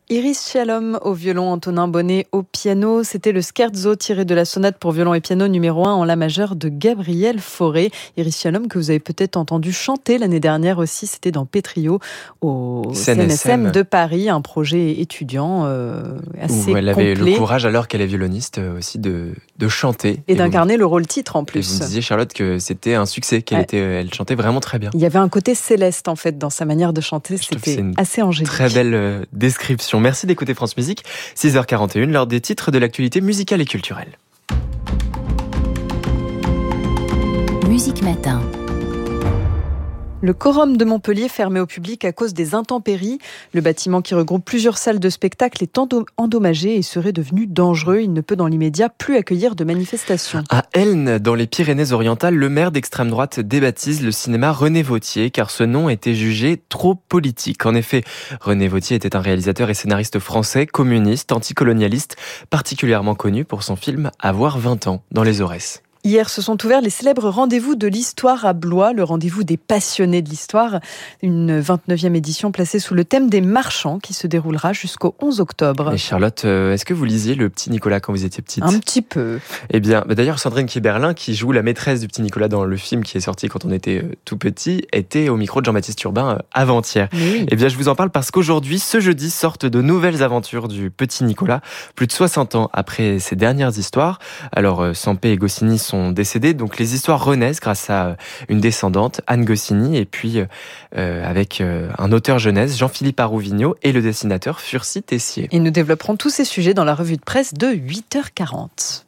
Iris Shalom au violon, Antonin Bonnet au piano. C'était le scherzo tiré de la sonate pour violon et piano numéro 1 en la majeure de Gabriel Fauré. Iris Shalom que vous avez peut-être entendu chanter l'année dernière aussi, c'était dans Pétrio au CNSM de Paris, un projet étudiant assez où elle complet. avait le courage, alors qu'elle est violoniste, aussi de chanter. Et d'incarner le rôle titre en plus. Et vous me disiez, Charlotte, que c'était un succès, elle chantait vraiment très bien. Il y avait un côté céleste en fait dans sa manière de chanter, c'était assez angélique. Très belle description. Merci d'écouter France Musique. 6h41, l'heure des titres de l'actualité musicale et culturelle. Musique Matin. Le Quorum de Montpellier fermé au public à cause des intempéries. Le bâtiment qui regroupe plusieurs salles de spectacle est endommagé et serait devenu dangereux. Il ne peut dans l'immédiat plus accueillir de manifestations. À Elne, dans les Pyrénées-Orientales, le maire d'extrême droite débaptise le cinéma René Vauthier car ce nom était jugé trop politique. En effet, René Vauthier était un réalisateur et scénariste français, communiste, anticolonialiste, particulièrement connu pour son film Avoir 20 ans dans les Aurès. Hier se sont ouverts les célèbres rendez-vous de l'histoire à Blois, le rendez-vous des passionnés de l'histoire, une 29e édition placée sous le thème des marchands qui se déroulera jusqu'au 11 octobre. Et Charlotte, est-ce que vous lisiez Le Petit Nicolas quand vous étiez petite ? Un petit peu. Eh bien, d'ailleurs, Sandrine Kiberlin, qui joue la maîtresse du Petit Nicolas dans le film qui est sorti quand on était tout petit, était au micro de Jean-Baptiste Urbain avant-hier. Oui. Eh bien, je vous en parle parce qu'aujourd'hui, ce jeudi, sortent de nouvelles aventures du Petit Nicolas, plus de 60 ans après ses dernières histoires. Alors, Sampé et Goscinny sont décédés, donc les histoires renaissent grâce à une descendante, Anne Goscinny, et puis avec un auteur jeunesse, Jean-Philippe Arouvignaud, et le dessinateur Furcy Tessier. Et nous développerons tous ces sujets dans la revue de presse de 8h40.